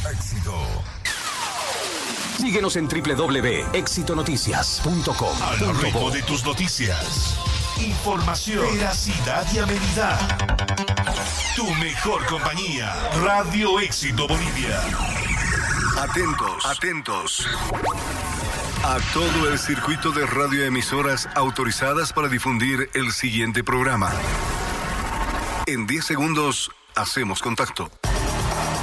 Éxito. Síguenos en www.exitonoticias.com. Al ritmo de tus noticias. Información, veracidad y amenidad. Tu mejor compañía. Radio Éxito Bolivia. Atentos. A todo el circuito de radioemisoras autorizadas para difundir el siguiente programa. En 10 segundos hacemos contacto.